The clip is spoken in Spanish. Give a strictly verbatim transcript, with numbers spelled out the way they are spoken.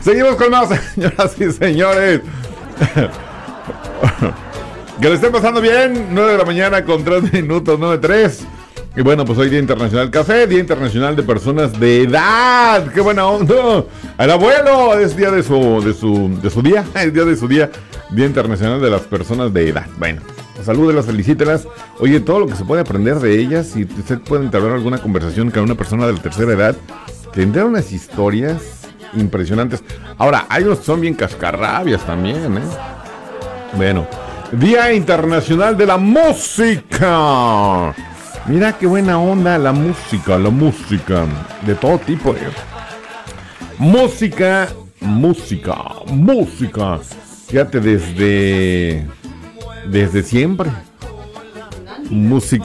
Seguimos con más, señoras y señores. Que le estén pasando bien. nueve de la mañana con tres minutos, nueve tres. Y bueno, pues hoy Día Internacional del Café, Día Internacional de Personas de Edad. ¡Qué buena onda! Al abuelo, es día de su, de su, de su día, es día de su día, Día Internacional de las Personas de Edad. Bueno, salúdelas, felicítelas. Oye, todo lo que se puede aprender de ellas, si usted puede entablar alguna conversación con una persona de la tercera edad, tendrá unas historias impresionantes. Ahora, hay unos que son bien cascarrabias también, ¿eh? Bueno, Día Internacional de la Música. Mira qué buena onda la música, la música, de todo tipo, eh. Música, música, música. Fíjate, desde, desde siempre. Música.